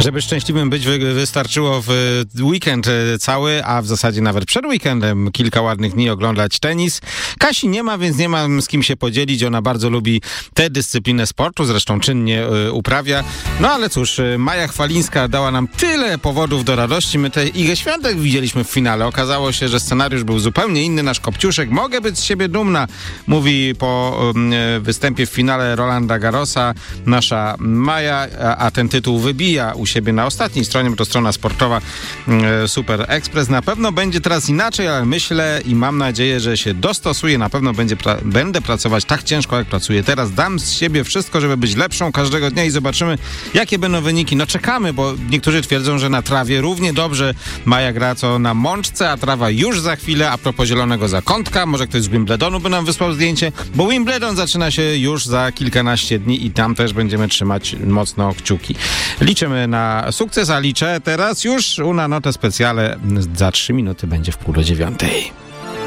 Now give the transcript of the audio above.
Żeby szczęśliwym być, wystarczyło w weekend cały, a w zasadzie nawet przed weekendem kilka ładnych dni oglądać tenis. Kasi nie ma, więc nie mam z kim się podzielić. Ona bardzo lubi tę dyscyplinę sportu, zresztą czynnie uprawia. No ale cóż, Maja Chwalińska dała nam tyle powodów do radości. My tę Igę Świątek widzieliśmy w finale. Okazało się, że scenariusz był zupełnie inny. Nasz Kopciuszek, mogę być z siebie dumna, mówi po występie w finale Rolanda Garrosa nasza Maja, a ten tytuł wybija u siebie na ostatniej stronie, bo to strona sportowa Super Express. Na pewno będzie teraz inaczej, ale myślę i mam nadzieję, że się dostosuję. Na pewno będę pracować tak ciężko, jak pracuję teraz. Dam z siebie wszystko, żeby być lepszą każdego dnia i zobaczymy, jakie będą wyniki. No czekamy, bo niektórzy twierdzą, że na trawie równie dobrze Maja gra co na mączce, a trawa już za chwilę. A propos zielonego zakątka, może ktoś z Wimbledonu by nam wysłał zdjęcie, bo Wimbledon zaczyna się już za kilkanaście dni i tam też będziemy trzymać mocno kciuki. Liczymy na sukces, a liczę teraz już una notę specjale. Za 3 minuty będzie w 8:30.